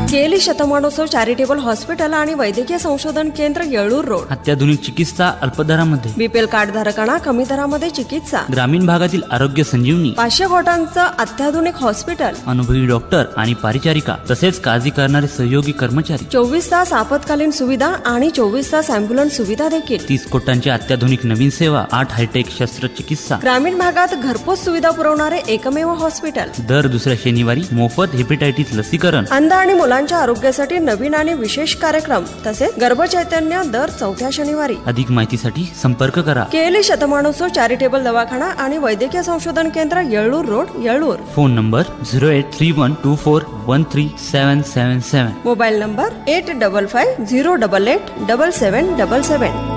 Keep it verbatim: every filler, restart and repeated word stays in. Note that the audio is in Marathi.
केली शतमानोत्सव चॅरिटेबल हॉस्पिटल आणि वैद्यकीय संशोधन केंद्र येळूर रोड. अत्याधुनिक चिकित्सा अल्पदरामध्ये. बीपीएल कार्ड धारकांना कमी दरामध्ये चिकित्सा. ग्रामीण भागातील आरोग्य संजीवनी. पाचशे खोटांचं अत्याधुनिक हॉस्पिटल. अनुभवी डॉक्टर आणि परिचारिका तसेच काळजी करणारे सहयोगी कर्मचारी. चोवीस तास आपत्कालीन सुविधा आणि चोवीस तास अँब्युलन्स सुविधा देखील. तीस कोटांची अत्याधुनिक नवीन सेवा. आठ हायटेक शस्त्रचिकित्सा. ग्रामीण भागात घरपोच सुविधा पुरवणारे एकमेव हॉस्पिटल. दर दुसऱ्या शनिवारी मोफत हेपेटायटिस लसीकरण. अंध आणि मुलांच्या आरोग्यासाठी नवीन आणि विशेष कार्यक्रम तसेच गर्भचैतन्य दर चौथ्या शनिवारी. अधिक माहितीसाठी संपर्क करा. केली शतमानोत्सव चॅरिटेबल दवाखाना आणि वैद्यकीय संशोधन केंद्र येळूर road येळूर. Phone number zero eight three one two four one three सेवन सेवन सेवन. Mobile number eight double five zero double eight double सेवन डबल सेवन.